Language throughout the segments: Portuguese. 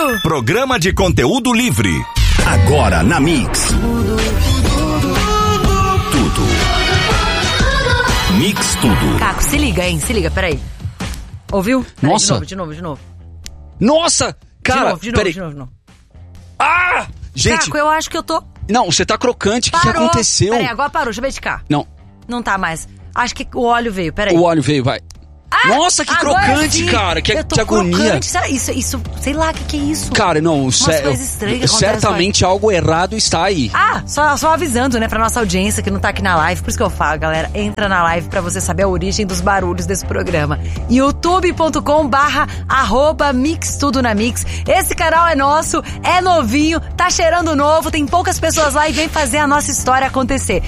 isso? Programa de conteúdo livre. Agora na Mix. Tudo. Mix Tudo. Caco, se liga, hein? Se liga, peraí. Ouviu? Peraí, Nossa. De novo. Nossa! Cara, de peraí. novo. Ah! Gente, Caco, eu acho que eu tô... não, você tá crocante. O que aconteceu? Peraí, agora parou, deixa eu ver de cá. Não, Não tá mais. Acho que o óleo veio, peraí. o óleo veio, vai. Nossa, que agora crocante, sim. cara. Que Eu tô agonia. crocante. Será isso, sei lá, o que é isso? Cara, não, coisas estranhas que acontecem, certamente algo errado está aí. Só avisando, né, pra nossa audiência que não tá aqui na live. Por isso que eu falo, galera, entra na live pra você saber a origem dos barulhos desse programa. youtube.com/mixtudonamix. Esse canal é nosso, é novinho, tá cheirando novo, tem poucas pessoas lá e vem fazer a nossa história acontecer.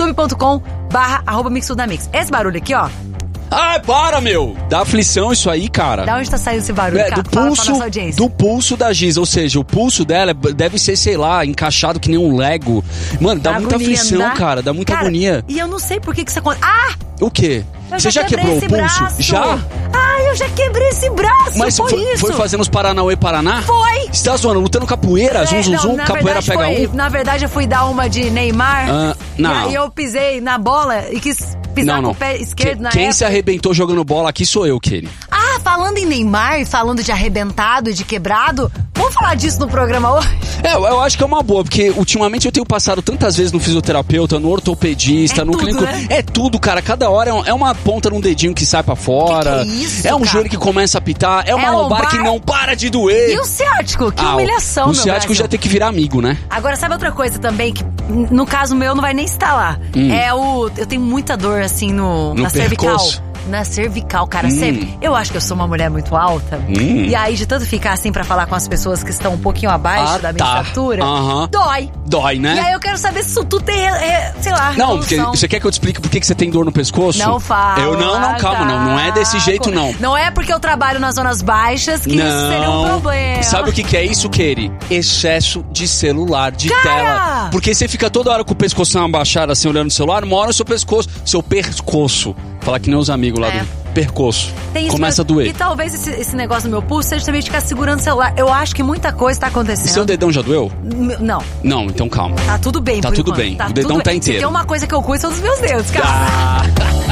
youtube.com/mixtudonamix. Esse barulho aqui, ó. Ah, para, meu! Dá aflição isso aí, cara. Da onde tá saindo esse barulho, cara? Do pulso da Giza, ou seja, o pulso dela deve ser, sei lá, encaixado que nem um Lego. Mano, dá muita aflição, cara, dá muita agonia. E eu não sei por que isso acontece. O quê? Você já quebrou o pulso? Braço. Já? Eu já quebrei esse braço. Mas foi fazendo os Paranauê Paraná? Foi. Você tá zoando, lutando capoeira, zum, capoeira pega um? Na verdade, eu fui dar uma de Neymar. Não. E aí eu pisei na bola e quis pisar com o pé esquerdo na época. Quem se arrebentou jogando bola aqui sou eu, Kenny. Falando em Neymar e falando de arrebentado e de quebrado, vamos falar disso no programa hoje? Eu acho que é uma boa, porque ultimamente eu tenho passado tantas vezes no fisioterapeuta, no ortopedista, no clínico. Né? É tudo, cara. Cada hora é uma ponta num dedinho que sai pra fora. Que é isso, é um cara? joelho que começa a apitar. É uma lombar que não para de doer. E o ciático? Que humilhação, o ciático Brasil. já tem que virar amigo, né? Agora, sabe outra coisa também que, no caso meu, não vai nem estar lá? Eu tenho muita dor, assim, na cervical. Na cervical, cara. Eu acho que eu sou uma mulher muito alta. E aí, de tanto ficar assim pra falar com as pessoas que estão um pouquinho abaixo da minha estatura, dói. Dói, né? E aí eu quero saber se isso tudo tem, sei lá, não, porque você quer que eu te explique por que você tem dor no pescoço? Não fala. Calma, não é desse jeito, não. Não é porque eu trabalho nas zonas baixas que isso seria um problema. Sabe o que é isso, Keri? Excesso de celular, de tela. Porque você fica toda hora com o pescoço abaixado, assim, olhando no celular, uma hora o seu pescoço. Falar que nem os amigos lá do percoço. Começa a doer. E talvez esse negócio no meu pulso seja também de ficar segurando o celular. Eu acho que muita coisa tá acontecendo. E seu dedão já doeu? Não. Não, então calma. Tá tudo bem, Tá tudo bem. O dedão tá inteiro. Se tem uma coisa que eu cuido são dos meus dedos, cara.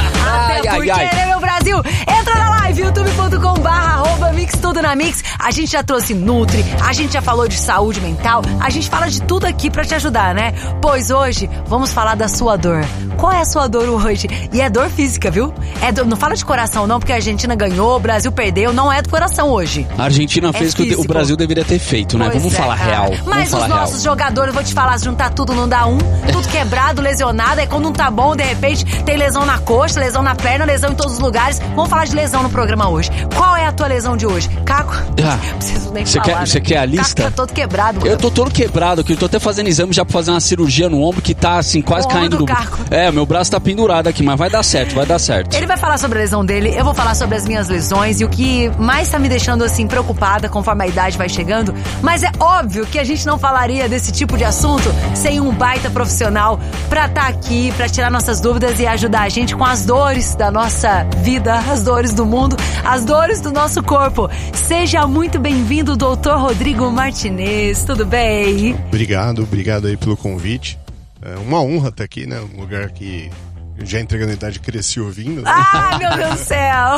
Né, meu Brasil? Entra na live, youtube.com/mixtudonamix. A gente já trouxe Nutri, a gente já falou de saúde mental, a gente fala de tudo aqui pra te ajudar, né? Pois hoje vamos falar da sua dor. Qual é a sua dor hoje? E é dor física, viu? Não fala de coração não, porque a Argentina ganhou, o Brasil perdeu, não é do coração hoje. A Argentina fez o que o Brasil deveria ter feito, né? Vamos falar real. Mas os nossos jogadores, vou te falar, se juntar tudo não dá tudo quebrado, lesionado, aí quando não tá bom, de repente tem lesão na coxa, lesão na perna, lesão em todos os lugares. Vamos falar de lesão no programa hoje. Qual é a tua lesão de hoje? Caco, preciso nem falar. Você quer a lista? Caco tá todo quebrado. Mano. Eu tô todo quebrado aqui, eu tô até fazendo exame já pra fazer uma cirurgia no ombro que tá assim, quase caindo do... Caco. Meu braço tá pendurado aqui, mas vai dar certo. Ele vai falar sobre a lesão dele, eu vou falar sobre as minhas lesões e o que mais tá me deixando assim preocupada conforme a idade vai chegando, mas é óbvio que a gente não falaria desse tipo de assunto sem um baita profissional pra tá aqui, pra tirar nossas dúvidas e ajudar a gente com as dores da nossa vida, as dores do mundo, as dores do nosso corpo. Seja muito bem-vindo, Dr. Rodrigo Martinez, tudo bem? Obrigado aí pelo convite. É uma honra estar aqui, né? Um lugar que já entregando a idade cresci ouvindo. Né? Meu Deus do céu!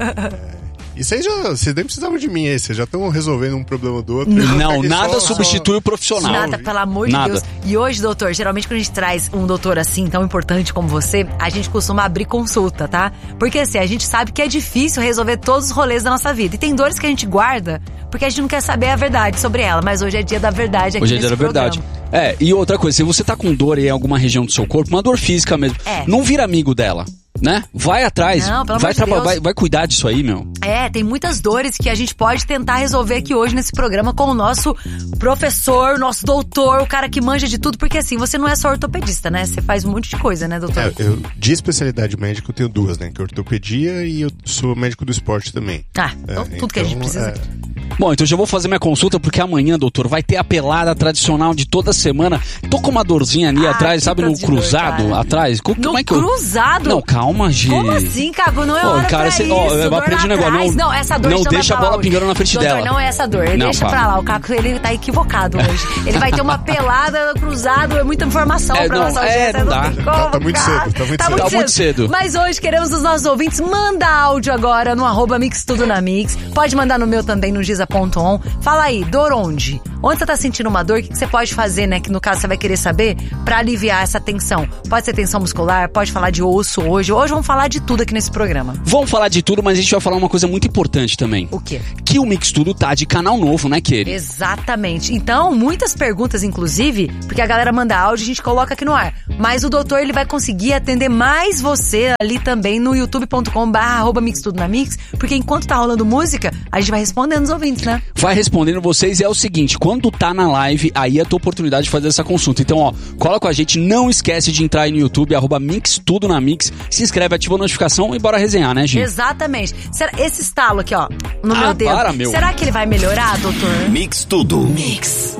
E vocês nem precisavam de mim aí, vocês já estão resolvendo um problema do outro. Não, nada substitui o profissional. Nada, pelo amor de Deus. E hoje, doutor, geralmente quando a gente traz um doutor assim, tão importante como você, a gente costuma abrir consulta, tá? Porque assim, a gente sabe que é difícil resolver todos os rolês da nossa vida. E tem dores que a gente guarda porque a gente não quer saber a verdade sobre ela. Mas hoje é dia da verdade aqui nesse programa. Hoje é dia da verdade. E outra coisa, se você tá com dor em alguma região do seu corpo, uma dor física mesmo, não vira amigo dela. Né? Vai atrás, vai cuidar disso aí, meu. Tem muitas dores que a gente pode tentar resolver aqui hoje nesse programa com o nosso professor, nosso doutor, o cara que manja de tudo, porque assim, você não é só ortopedista, né? Você faz um monte de coisa, né, doutor? De especialidade médica eu tenho duas, né? Que é ortopedia e eu sou médico do esporte também. Então tudo que a gente precisa aqui. Bom, então já vou fazer minha consulta, porque amanhã, doutor, vai ter a pelada tradicional de toda semana. Tô com uma dorzinha ali atrás, sabe, no cruzado, dor, atrás. Como é que cruzado? Não, calma, Gi. Como assim, Cago? Não é hora cara, pra você, isso. eu aprendi um negócio. Não, essa dor não deixa a bola pingando na frente doutor, dela. Não é essa dor. Não, Deixa pra lá. O Caco, ele tá equivocado hoje. Ele vai ter uma pelada cruzado, é muita informação pra nossa audiência. Não dá. Tá muito cedo, Tá muito cedo. Mas hoje queremos os nossos ouvintes mandar áudio agora no @mixtudonamix. Pode mandar no meu também, no giza.on. Fala aí, dor onde? Onde você tá sentindo uma dor? O que você pode fazer, né? Que no caso você vai querer saber pra aliviar essa tensão. Pode ser tensão muscular, pode falar de osso hoje. Hoje vamos falar de tudo aqui nesse programa. Vamos falar de tudo, mas a gente vai falar uma coisa muito importante também. O quê? Que o Mix Tudo tá de canal novo, né, Keri? Exatamente. Então, muitas perguntas, inclusive, porque a galera manda áudio e a gente coloca aqui no ar. Mas o doutor, ele vai conseguir atender mais você ali também no youtube.com/mixtudonamix, porque enquanto tá rolando música, a gente vai respondendo os ouvintes, né? Vai respondendo vocês e é o seguinte, quando tá na live, aí é a tua oportunidade de fazer essa consulta. Então, ó, cola com a gente, não esquece de entrar aí no YouTube, @mixtudonamix, se inscreve, ativa a notificação e bora resenhar, né, Gi? Exatamente. Esse estalo aqui, ó, no meu dedo, para, meu. será que ele vai melhorar, doutor? Mix Tudo. Mix.